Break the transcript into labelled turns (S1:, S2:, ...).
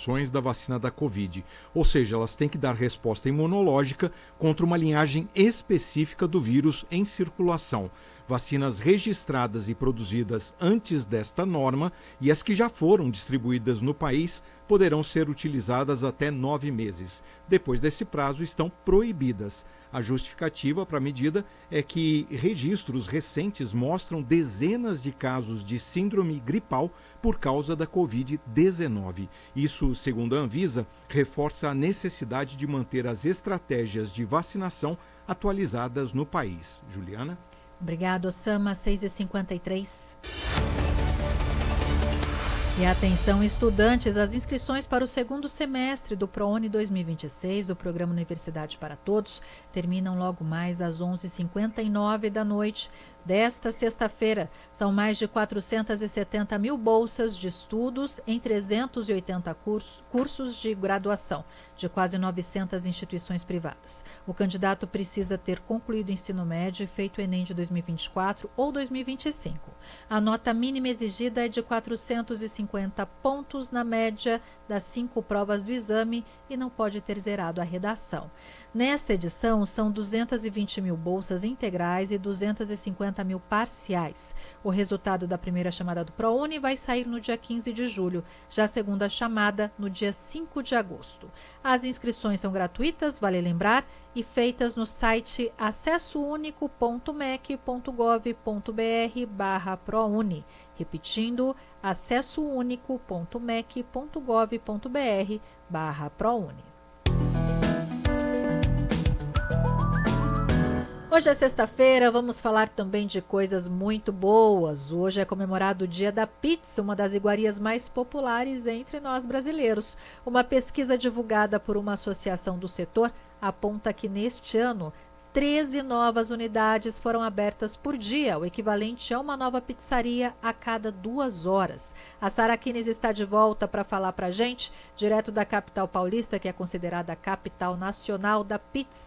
S1: aplicações da vacina da Covid. Ou seja, elas têm que dar resposta imunológica contra uma linhagem específica do vírus em circulação. Vacinas registradas e produzidas antes desta norma e as que já foram distribuídas no país poderão ser utilizadas até 9 meses. Depois desse prazo, estão proibidas. A justificativa para a medida é que registros recentes mostram dezenas de casos de síndrome gripal por causa da Covid-19. Isso, segundo a Anvisa, reforça a necessidade de manter as estratégias de vacinação atualizadas no país. Juliana?
S2: Obrigado, Osama. 6h53. E atenção, estudantes, as inscrições para o segundo semestre do ProUni 2026, o Programa Universidade para Todos, terminam logo mais às 11h59 da noite desta sexta-feira. São mais de 470 mil bolsas de estudos em 380 cursos de graduação de quase 900 instituições privadas. O candidato precisa ter concluído o ensino médio e feito o Enem de 2024 ou 2025. A nota mínima exigida é de 450 pontos na média das 5 provas do exame e não pode ter zerado a redação. Nesta edição, são 220 mil bolsas integrais e 250 mil parciais. O resultado da primeira chamada do ProUni vai sair no dia 15 de julho, já a segunda chamada no dia 5 de agosto. As inscrições são gratuitas, vale lembrar, e feitas no site acessounico.mec.gov.br/ProUni. Repetindo, acessounico.mec.gov.br/ProUni. Hoje é sexta-feira, vamos falar também de coisas muito boas. Hoje é comemorado o Dia da Pizza, uma das iguarias mais populares entre nós brasileiros. Uma pesquisa divulgada por uma associação do setor aponta que neste ano 13 novas unidades foram abertas por dia, o equivalente a uma nova pizzaria a cada 2 horas. A Sara Kines está de volta para falar para a gente, direto da capital paulista, que é considerada a capital nacional da pizza.